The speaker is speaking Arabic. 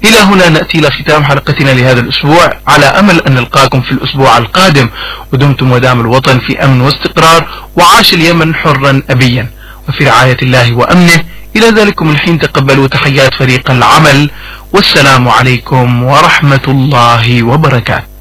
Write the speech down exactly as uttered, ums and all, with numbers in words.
إلى هنا نأتي إلى ختام حلقتنا لهذا الأسبوع، على أمل أن نلقاكم في الأسبوع القادم، ودمتم ودام الوطن في أمن واستقرار، وعاش اليمن حرا أبيا وفي رعاية الله وأمنه. إلى ذلكم الحين تقبلوا تحيات فريق العمل، والسلام عليكم ورحمة الله وبركاته.